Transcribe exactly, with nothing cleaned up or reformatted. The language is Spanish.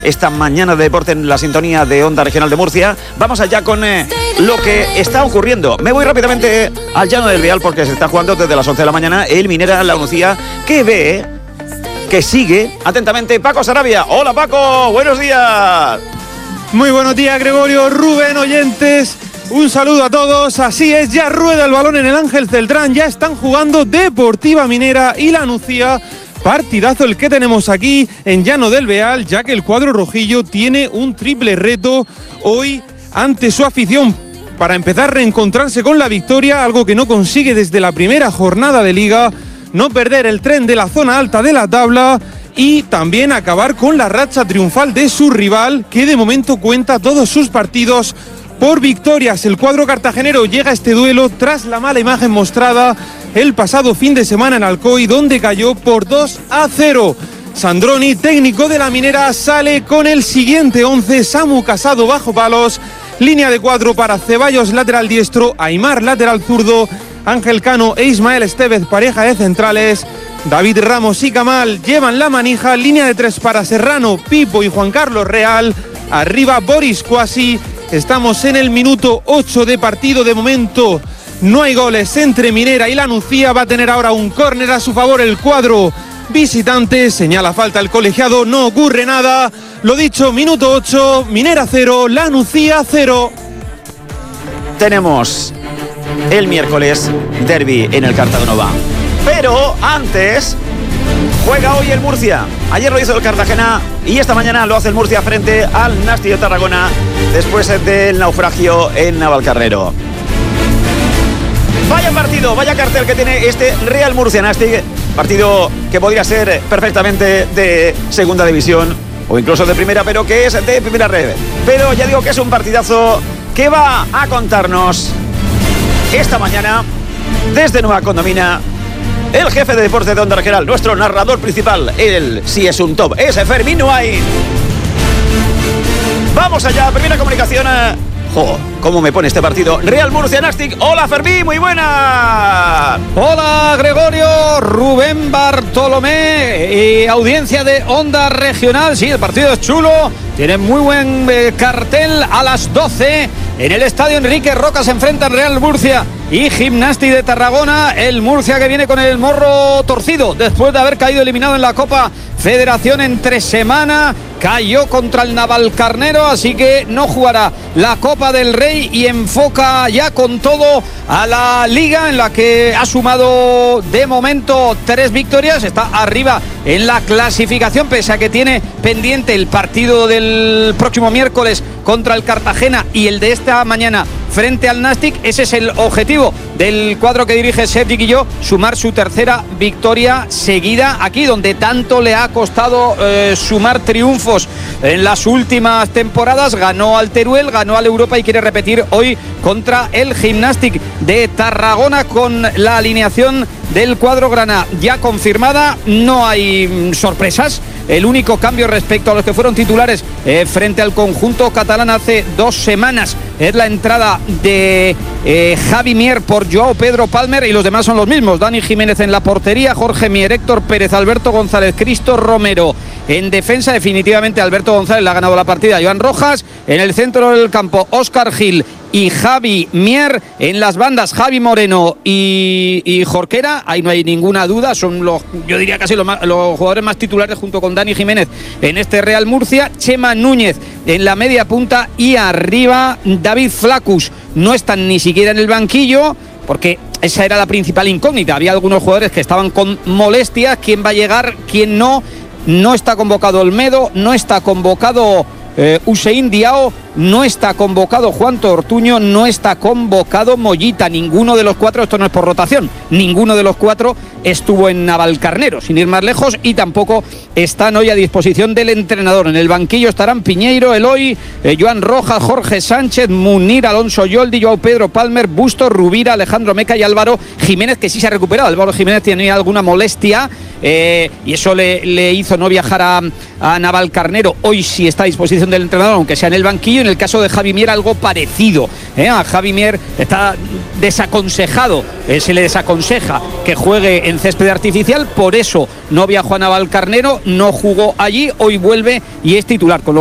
esta mañana de deporte en la sintonía de Onda Regional de Murcia. Vamos allá con eh, lo que está ocurriendo. Me voy rápidamente al llano del Vial porque se está jugando desde las once de la mañana el Minera La Nucía, que ve, que sigue atentamente Paco Sarabia. Hola Paco, buenos días. Muy buenos días, Gregorio, Rubén, oyentes. Un saludo a todos. Así es, ya rueda el balón en el Ángel Celtrán. Ya están jugando Deportiva Minera y La Nucía. Partidazo el que tenemos aquí en Llano del Beal, ya que el cuadro rojillo tiene un triple reto hoy ante su afición para empezar a reencontrarse con la victoria, algo que no consigue desde la primera jornada de liga, no perder el tren de la zona alta de la tabla y también acabar con la racha triunfal de su rival, que de momento cuenta todos sus partidos por victorias. El cuadro cartagenero llega a este duelo tras la mala imagen mostrada el pasado fin de semana en Alcoy, donde cayó por dos a cero. Sandroni, técnico de la Minera, sale con el siguiente once: Samu Casado bajo palos, línea de cuatro para Ceballos lateral diestro, Aimar lateral zurdo, Ángel Cano e Ismael Estevez pareja de centrales, David Ramos y Kamal llevan la manija, línea de tres para Serrano, Pipo y Juan Carlos Real, arriba Boris Cuasi. Estamos en el minuto ocho de partido. De momento no hay goles entre Minera y La Nucía. Va a tener ahora un córner a su favor el cuadro visitante. Señala falta el colegiado, no ocurre nada. Lo dicho, minuto ocho, Minera cero, La Nucía cero. Tenemos el miércoles derbi en el Cartagonova. Pero antes juega hoy el Murcia. Ayer lo hizo el Cartagena y esta mañana lo hace el Murcia frente al Nasti de Tarragona después del naufragio en Navalcarnero. Vaya partido, vaya cartel que tiene este Real Murcia Nasti. Partido que podría ser perfectamente de segunda división o incluso de primera, pero que es de primera red. Pero ya digo que es un partidazo que va a contarnos esta mañana desde Nueva Condomina el jefe de deporte de Onda Regional, nuestro narrador principal. Él sí es un top, es Fermín Nuain. Vamos allá, primera comunicación. ¡Jo! ¿Cómo me pone este partido? Real Murcia Nastic. Hola Fermín, muy buena. Hola Gregorio, Rubén Bartolomé y audiencia de Onda Regional. Sí, el partido es chulo, tiene muy buen eh, cartel. A las doce en el estadio Enrique Roca se enfrentan Real Murcia y Gimnasti de Tarragona. El Murcia que viene con el morro torcido después de haber caído eliminado en la Copa Federación entre semana. Cayó contra el Navalcarnero, así que no jugará la Copa del Rey y enfoca ya con todo a la Liga, en la que ha sumado de momento tres victorias. Está arriba en la clasificación, pese a que tiene pendiente el partido del próximo miércoles contra el Cartagena y el de esta mañana frente al Nastic. Ese es el objetivo del cuadro que dirige Sergi Guilló, sumar su tercera victoria seguida aquí, donde tanto le ha costado eh, sumar triunfos en las últimas temporadas. Ganó al Teruel, ganó al Europa y quiere repetir hoy contra el Gimnàstic de Tarragona con la alineación del cuadro grana ya confirmada. No hay sorpresas. El único cambio respecto a los que fueron titulares eh, frente al conjunto catalán hace dos semanas es la entrada de eh, Javi Mier por Joao Pedro Palmer, y los demás son los mismos: Dani Jiménez en la portería, Jorge Mier, Héctor Pérez, Alberto González, Cristo Romero. En defensa, definitivamente Alberto González le ha ganado la partida a Joan Rojas. En el centro del campo, Óscar Gil y Javi Mier. En las bandas, Javi Moreno y, y Jorquera. Ahí no hay ninguna duda, son los, yo diría casi los, más, los jugadores más titulares junto con Dani Jiménez en este Real Murcia. Chema Núñez en la media punta y arriba David Flacus. No están ni siquiera en el banquillo porque esa era la principal incógnita. Había algunos jugadores que estaban con molestias. ¿Quién va a llegar? ¿Quién no? No está convocado Olmedo, no está convocado eh, Hussein Diao, no está convocado Juan Tortuño, no está convocado Mollita. Ninguno de los cuatro, esto no es por rotación, ninguno de los cuatro estuvo en Navalcarnero, sin ir más lejos, y tampoco están hoy a disposición del entrenador. En el banquillo estarán Piñeiro, Eloy, eh, Joan Rojas, Jorge Sánchez, Munir, Alonso Yoldi, Joao Pedro Palmer, Busto, Rubira, Alejandro Meca y Álvaro Jiménez, que sí se ha recuperado. Álvaro Jiménez tenía alguna molestia eh, y eso le, le hizo no viajar a, a Navalcarnero. Hoy sí está a disposición del entrenador, aunque sea en el banquillo. En el caso de Javi Mier algo parecido, ¿eh? A Javi Mier está desaconsejado, eh, se le desaconseja que juegue en césped artificial, por eso no viajó a Navalcarnero, no jugó allí, hoy vuelve y es titular, con lo